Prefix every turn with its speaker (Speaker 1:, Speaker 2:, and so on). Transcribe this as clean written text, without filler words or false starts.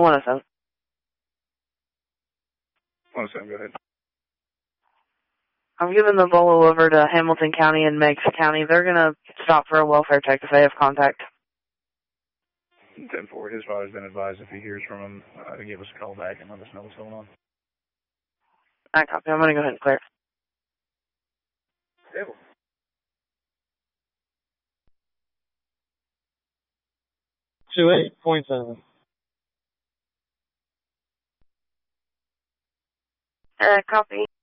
Speaker 1: 107.
Speaker 2: 107, go ahead.
Speaker 1: I'm giving the bolo over to Hamilton County and Meigs County. They're going to stop for a welfare check if they have contact.
Speaker 2: 10-4, his father's been advised if he hears from him to give us a call back and let us know what's going on.
Speaker 1: I copy. I'm going to go ahead and clear.
Speaker 2: Table.
Speaker 3: 28.7.
Speaker 1: Copy.